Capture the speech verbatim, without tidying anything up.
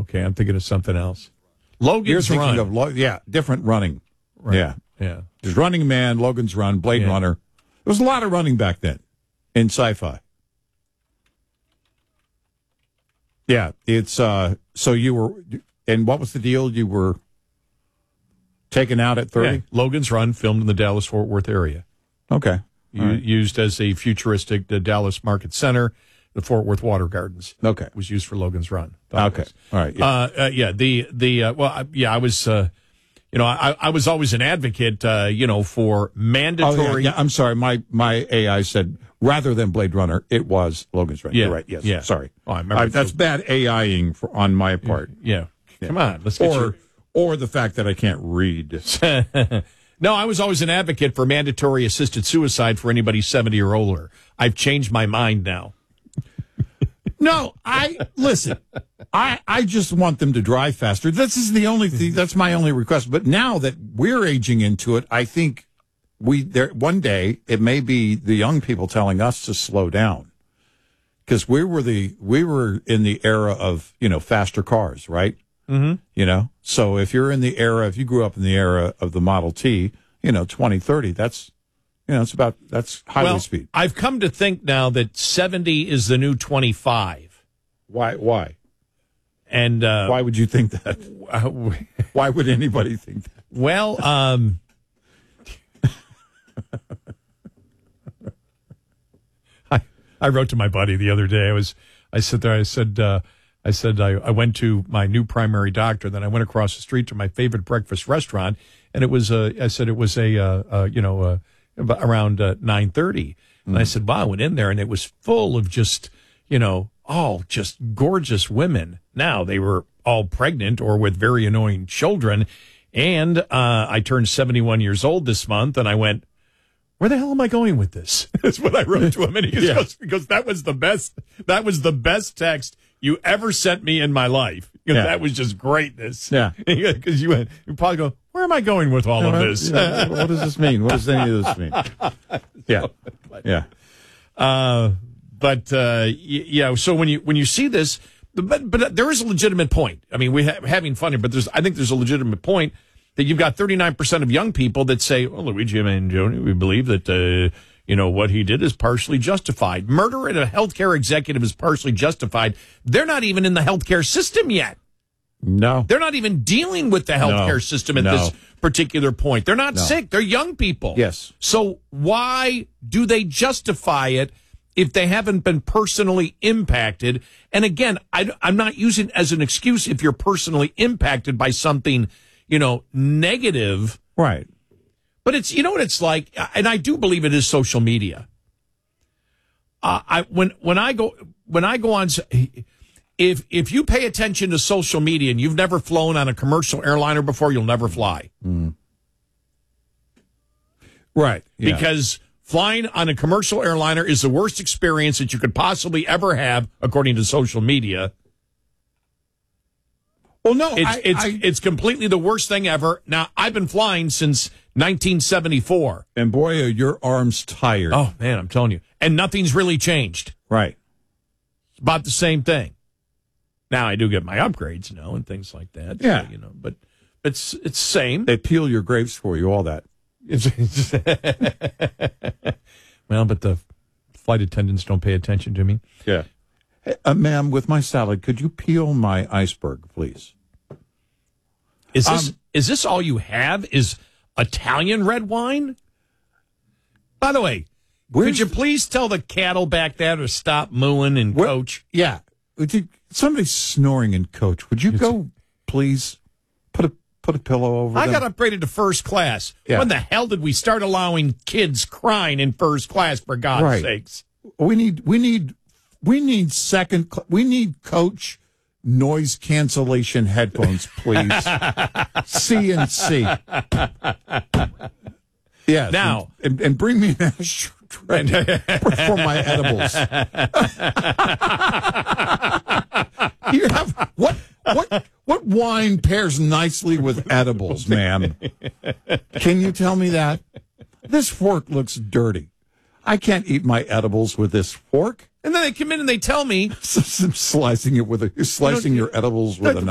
okay, I'm thinking of something else. Logan's You're Run. thinking of, Lo- yeah, different running. Right. Yeah. Yeah. There's Running Man, Logan's Run, Blade Yeah. Runner. There was a lot of running back then in sci-fi. Yeah, it's, uh, so you were, and what was the deal? You were taken out at thirty? Yeah. Logan's Run, filmed in the Dallas-Fort Worth area. Okay. U- right. Used as a futuristic uh, Dallas Market Center. The Fort Worth Water Gardens. Okay. Was used for Logan's Run. Okay. All right. Yeah. Uh, uh, yeah. The, the, uh, well, I, yeah, I was, uh, you know, I, I was always an advocate, uh, you know, for mandatory. Oh, yeah, yeah, I'm sorry. My, my A I said rather than Blade Runner, it was Logan's Run. Yeah. You're right. Yes. Yeah. Sorry. Oh, I remember. I, that's bad AIing for, on my part. Yeah. yeah. Come on. Let's get Or, your... or the fact that I can't read. No, I was always an advocate for mandatory assisted suicide for anybody seventy or older. I've changed my mind now. No, I listen. I I just want them to drive faster. This is the only thing. That's my only request. But now that we're aging into it, I think we there one day it may be the young people telling us to slow down, because we were the we were in the era of you know faster cars, right? Mm-hmm. You know, so if you're in the era, if you grew up in the era of the Model T, you know, twenty thirty, that's. You know, it's about, that's highway well, speed. I've come to think now that seventy is the new twenty-five. Why? Why? And, uh, why would you think that? Why would anybody think that? Well, um, I, I wrote to my buddy the other day. I was, I said there, I said, uh, I said, I, I went to my new primary doctor. Then I went across the street to my favorite breakfast restaurant. And it was, uh, I said, it was a, uh, uh you know, uh, around uh, nine thirty. And mm. I said, wow, I went in there and it was full of just, you know, all just gorgeous women. Now they were all pregnant or with very annoying children. And uh, I turned seventy-one years old this month and I went, where the hell am I going with this? That's what I wrote to him. And he yeah. goes, because that was the best, that was the best text you ever sent me in my life. You know, yeah. That was just greatness. Yeah. Because you went, you probably go, where am I going with all no, of this? Yeah. What does this mean? What does any of this mean? Yeah. Yeah. Uh, but, uh, yeah, so when you, when you see this, but, but there is a legitimate point. I mean, we're ha- having fun here, but there's, I think there's a legitimate point that you've got thirty-nine percent of young people that say, well, Luigi and Joni, we believe that, uh, you know, what he did is partially justified. Murder at a healthcare executive is partially justified. They're not even in the healthcare system yet. No. They're not even dealing with the healthcare no. system at no. this particular point. They're not no. sick. They're young people. Yes. So why do they justify it if they haven't been personally impacted? And again, I, I'm not using it as an excuse if you're personally impacted by something, you know, negative. Right. But it's, you know what it's like, and I do believe it is social media. Uh, I when when I go when I go on, if if you pay attention to social media and you've never flown on a commercial airliner before, you'll never fly. Mm. Right. Yeah. Because flying on a commercial airliner is the worst experience that you could possibly ever have, according to social media. Well, no, it's I, it's I, it's completely the worst thing ever. Now, I've been flying since nineteen seventy-four. And boy, are your arms tired. Oh, man, I'm telling you. And nothing's really changed. Right. It's about the same thing. Now, I do get my upgrades, you know, and things like that. Yeah. So, you know, but it's it's the same. They peel your grapes for you, all that. It's, it's well, but the flight attendants don't pay attention to me. Yeah. Hey, uh, ma'am, with my salad, could you peel my iceberg, please? Is this Um, is this all you have? Is Italian red wine? By the way, could you please tell the cattle back there to stop mooing and Where, coach? Yeah. Would you, somebody's snoring in coach. Would you go, please, put a put a pillow over I them? got upgraded to first class. Yeah. When the hell did we start allowing kids crying in first class, for God's Right. sakes? We need, we need, we need second, cl- we need coach noise cancellation headphones, please. C and C. Yeah. Now. And, and bring me an ashtray for my edibles. You have, what, what, what wine pairs nicely with edibles, ma'am? Can you tell me that? This fork looks dirty. I can't eat my edibles with this fork. And then they come in and they tell me, Slicing it with a, you're slicing your edibles with a knife.